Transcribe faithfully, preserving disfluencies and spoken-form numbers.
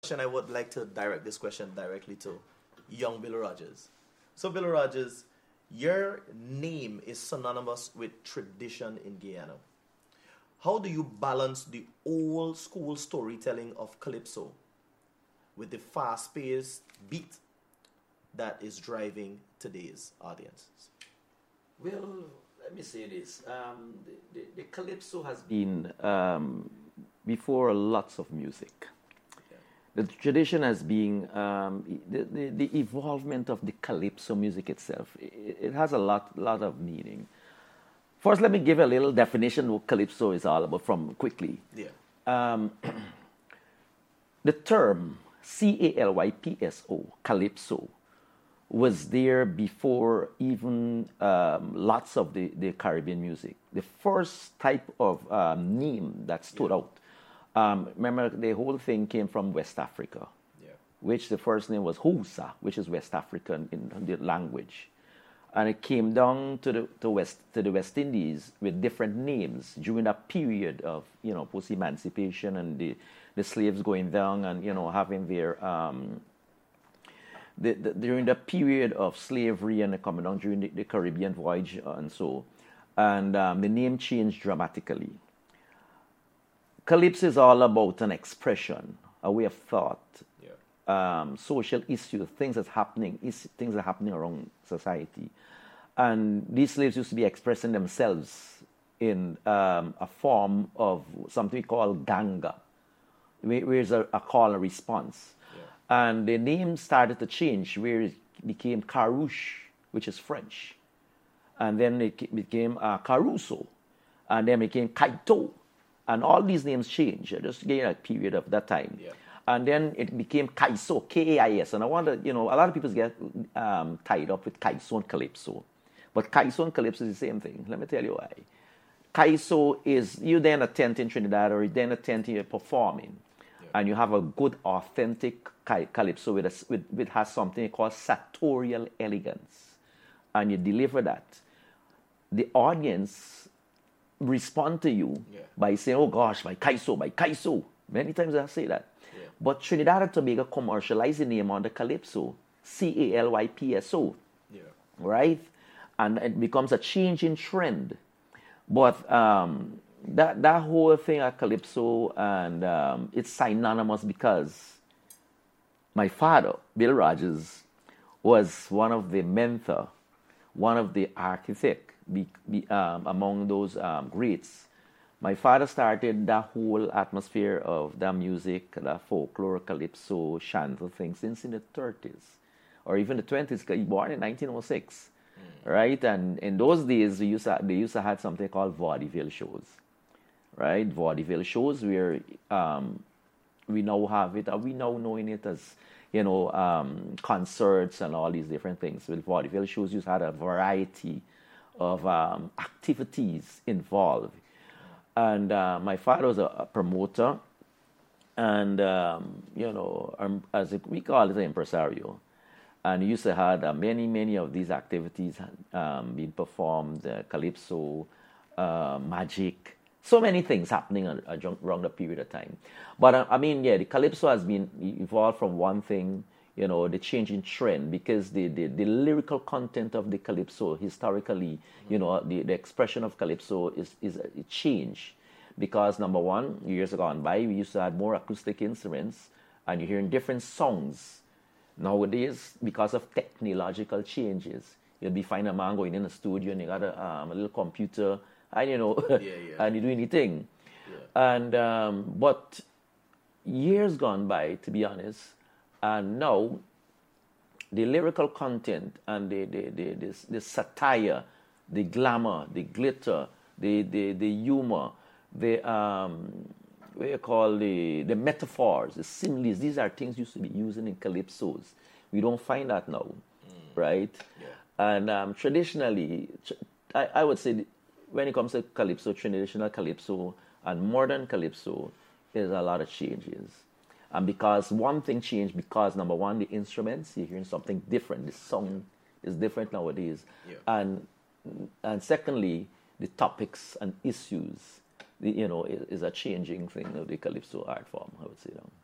question, I would like to direct this question directly to young Bill Rogers. So, Bill Rogers, your name is synonymous with tradition in Guyana. How do you balance the old school storytelling of Calypso with the fast paced beat that is driving today's audiences? Well, let me say this. Um, the, the, the Calypso has been um, before lots of music. The tradition has been um, the, the, the evolvement of the Calypso music itself. It, it has a lot, lot of meaning. First, let me give a little definition of what Calypso is all about from quickly. Yeah. Um, the term C A L Y P S O, Calypso, was there before even um, lots of the, the Caribbean music. The first type of um, name that stood Yeah. out, um, remember the whole thing came from West Africa, Yeah. which the first name was Hausa, which is West African in the language. And it came down to the to West to the West Indies with different names during that period of you know post emancipation and the, the slaves going down and you know having their um, the, the, during the period of slavery and coming down during the, the Caribbean voyage and so, and um, the name changed dramatically. Calypso is all about an expression, a way of thought, Yeah. um, social issues, things that's happening, is, things that are happening around society. And these slaves used to be expressing themselves in um, a form of something we call ganga, where where is a, a call and response. Yeah. And the name started to change, where it became Carouche, which is French. And then it ca- became uh, Caruso, and then it became Kaito. And all these names changed, just during a period of that time. Yeah. And then it became Kaiso, K A I S. And I wonder, you know, a lot of people get um, tied up with Kaiso and Calypso. But Kaiso and Calypso is the same thing. Let me tell you why. Kaiso is you then attend in Trinidad or you then attend you're performing. Yeah. And you have a good, authentic Kai- Calypso with, a, with, with has something called sartorial elegance. And you deliver that. The audience respond to you Yeah. by saying, oh gosh, my Kaiso, my Kaiso. Many times I say that. Yeah. But Trinidad and Tobago commercialized the name on the Calypso, C A L Y P S O, Yeah. right? And it becomes a changing trend. But um, that, that whole thing at Calypso, and um, it's synonymous because my father, Bill Rogers, was one of the mentor, one of the architect be, be, um, among those um, greats. My father started that whole atmosphere of that music, that folklore, calypso, chantal thing since in the thirties or even the twenties. He was born in nineteen oh six, right? And in those days, we used to, they used to have something called vaudeville shows, right? Vaudeville shows where um, we now have it, and we now knowing it as you know um, concerts and all these different things. With vaudeville shows, you had a variety of um, activities involved. And uh, my father was a, a promoter, and um, you know, um, as a, we call it an impresario, and he used to have uh, many, many of these activities um, being performed, uh, calypso, uh, magic, so many things happening a- a- around the period of time. But uh, I mean, yeah, the calypso has been e- evolved from one thing, you know, the changing trend, because the, the, the lyrical content of the calypso historically, you know, the, the expression of calypso is, is a change. Because number one, years gone by, we used to have more acoustic instruments, and you're hearing different songs. Nowadays, because of technological changes, you'll be finding a man going in the studio and you got a, um, a little computer, and you know, Yeah, yeah. and you do anything. Yeah. And um, but years gone by, to be honest, and now the lyrical content and the the the, the, the satire, the glamour, the glitter, the the, the humor, the um, what you call the the metaphors, the similes. These are things used to be using in calypsos. We don't find that now, right? Yeah. And um, traditionally, tr- I, I would say when it comes to calypso, traditional calypso and modern calypso, there's a lot of changes. And because one thing changed, because number one, the instruments, you're hearing something different. The song is different nowadays. Yeah. And and secondly, the topics and issues, the, you know, is, is a changing thing of the calypso art form, I would say. That.